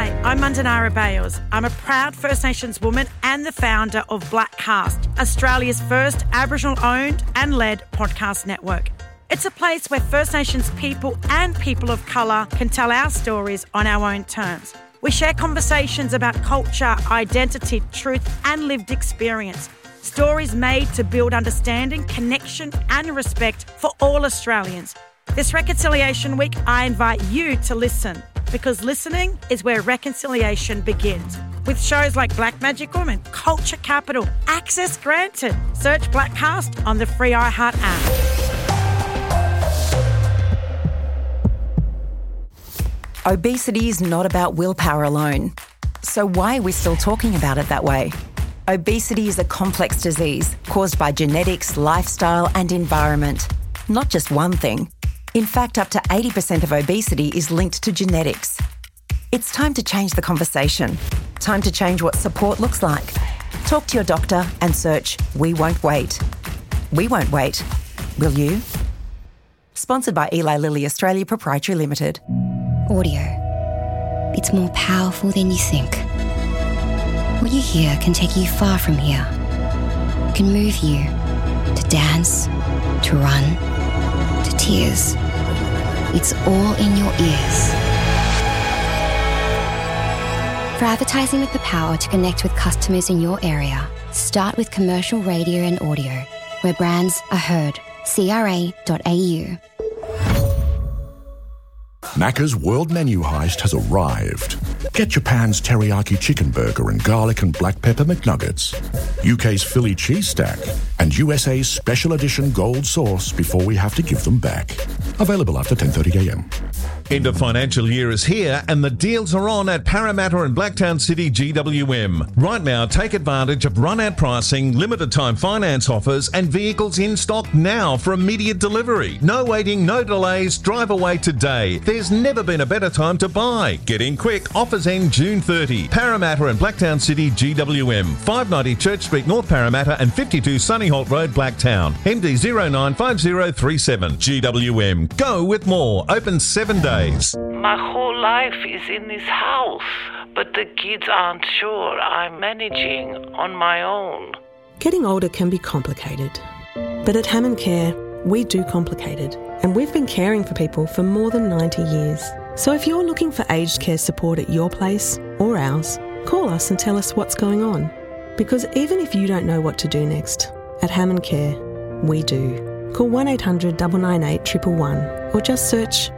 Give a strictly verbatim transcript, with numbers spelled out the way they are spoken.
Hi, I'm Mundanara Bales. I'm a proud First Nations woman and the founder of Blackcast, Australia's first Aboriginal-owned and led podcast network. It's a place where First Nations people and people of colour can tell our stories on our own terms. We share conversations about culture, identity, truth and lived experience. Stories made to build understanding, connection and respect for all Australians. This Reconciliation Week, I invite you to listen, because listening is where reconciliation begins. With shows like Black Magic Woman, Culture Capital, Access Granted. Search Blackcast on the free iHeart app. Obesity is not about willpower alone. So why are we still talking about it that way? Obesity is a complex disease caused by genetics, lifestyle and environment. Not just one thing. In fact, up to eighty percent of obesity is linked to genetics. It's time to change the conversation. Time to change what support looks like. Talk to your doctor and search We Won't Wait. We won't wait. Will you? Sponsored by Eli Lilly Australia Proprietary Limited. Audio. It's more powerful than you think. What you hear can take you far from here. It can move you to dance, to run, to tears. It's all in your ears. For advertising with the power to connect with customers in your area, start with commercial radio and audio, where brands are heard. C R A dot A U. Macca's World Menu Heist has arrived. Get Japan's teriyaki chicken burger and garlic and black pepper McNuggets, U K's Philly cheese stack, and U S A's special edition gold sauce before we have to give them back. Available after ten thirty a m. End of financial year is here and the deals are on at Parramatta and Blacktown City G W M. Right now, take advantage of run-out pricing, limited time finance offers and vehicles in stock now for immediate delivery. No waiting, no delays, drive away today. There's never been a better time to buy. Get in quick, offers end June thirtieth. Parramatta and Blacktown City G W M, five ninety Church Street, North Parramatta and fifty-two Sunnyholt Road, Blacktown. M D zero nine five zero three seven. G W M. Go with more. Open seven days. My whole life is in this house, but the kids aren't sure I'm managing on my own. Getting older can be complicated, but at Hammond Care, we do complicated, and we've been caring for people for more than ninety years. So if you're looking for aged care support at your place or ours, call us and tell us what's going on. Because even if you don't know what to do next, at Hammond Care, we do. Call one eight hundred nine nine eight one one one or just search